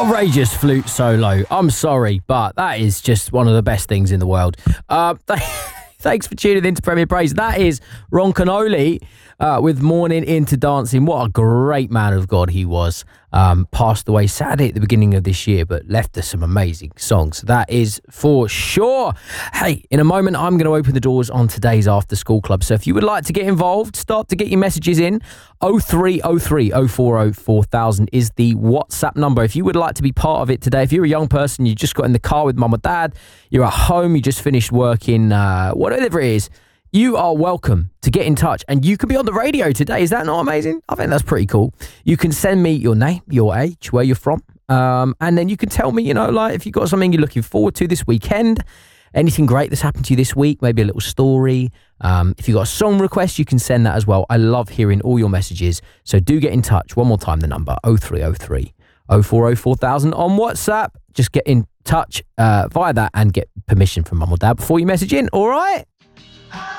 Outrageous flute solo. I'm sorry, but that is just one of the best things in the world. Thanks for tuning in to Premier Praise. That is Ron Canoli with Morning Into Dancing. What a great man of God he was. Passed away sadly at the beginning of this year, but left us some amazing songs. That is for sure. Hey, in a moment, I'm going to open the doors on today's After School Club. So if you would like to get involved, start to get your messages in. 0303 040 4000 is the WhatsApp number. If you would like to be part of it today, if you're a young person, you just got in the car with mum or dad, you're at home, you just finished working, whatever it is, you are welcome to get in touch and you can be on the radio today. Is that not amazing? I think that's pretty cool. You can send me your name, your age, where you're from, and then you can tell me, if you've got something you're looking forward to this weekend, anything great that's happened to you this week, maybe a little story. If you've got a song request, you can send that as well. I love hearing all your messages, so do get in touch. One more time, the number 0303 040 4000 on WhatsApp. Just get in touch via that and get permission from mum or dad before you message in, all right?